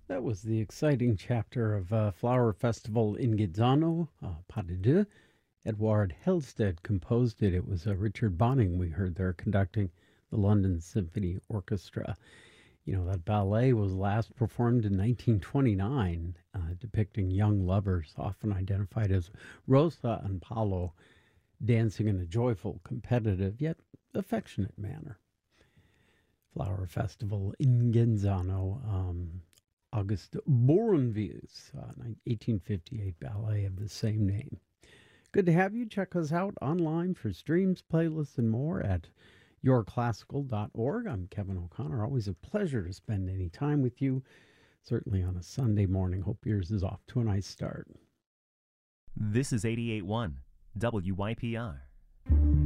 That was the exciting chapter of Flower Festival in Gizzano, Pas de Deux. Edouard Helsted composed it. It was Richard Bonning we heard there conducting the London Symphony Orchestra. You know, that ballet was last performed in 1929, depicting young lovers, often identified as Rosa and Paolo, dancing in a joyful, competitive, yet affectionate manner. Flower Festival in Genzano, August Bournonville's 1858 ballet of the same name. Good to have you. Check us out online for streams, playlists, and more at yourclassical.org. I'm Kevin O'Connor. Always a pleasure to spend any time with you, certainly on a Sunday morning. Hope yours is off to a nice start. This is 88.1 WYPR.